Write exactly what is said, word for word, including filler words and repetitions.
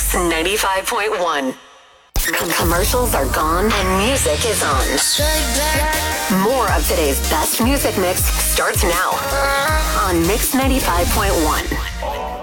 Mix ninety-five point one. Com- commercials are gone and music is on. More of today's best music mix starts now on Mix ninety-five point one.